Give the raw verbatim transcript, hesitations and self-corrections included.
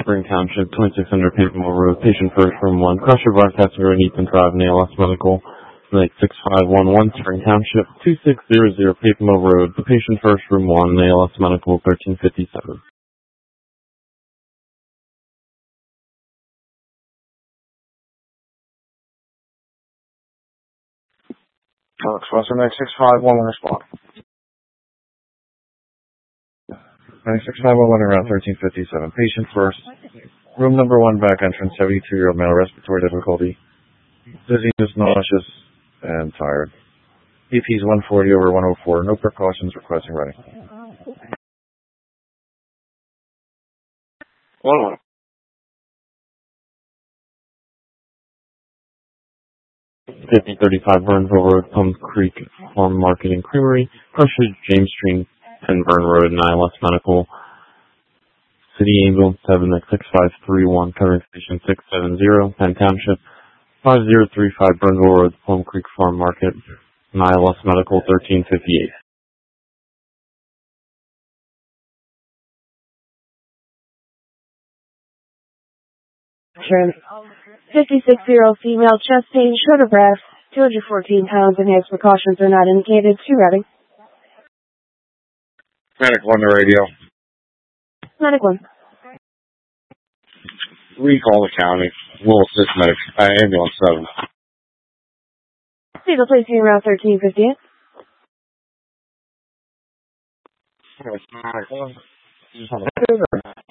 Spring Township, twenty-six hundred Papermill Road, patient first, room one, crusher bar, passenger, and Ethan Drive, N A L S Medical, like six five one one, Spring Township, two six zero zero Papermill Road, the patient first, room one, N A L S Medical, thirteen fifty-seven. Alex Western, nine six five one one, respond. nine six five one one around thirteen fifty-seven. Patient first. Room number one, back entrance, seventy-two-year-old male, respiratory difficulty. Dizziness, nauseous, and tired. B P's one forty over one oh four. No precautions, requesting ready. one one. fifty thirty-five Burnsville Road, Plum Creek Farm Market and Creamery, crusher, James Street, ten Burn Road, N I L S Medical, City Ambulance seven six five three one, covering station six seven zero, Penn Township, five zero three five Burnsville Road, Plum Creek Farm Market, N I L S Medical, thirteen fifty-eight. Turn. fifty-six-year-old female, chest pain, short of breath, two hundred fourteen pounds, and has precautions are not indicated. Two ready. Medic one to radio. Medic one. Recall the county. We'll assist medic. Uh, ambulance seven. Vehicle placing around thirteen fifty-eight. Medic one.